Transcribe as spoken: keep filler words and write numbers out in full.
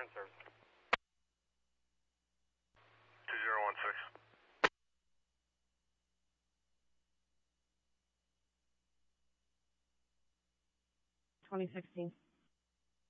in service. two zero one six. twenty sixteen.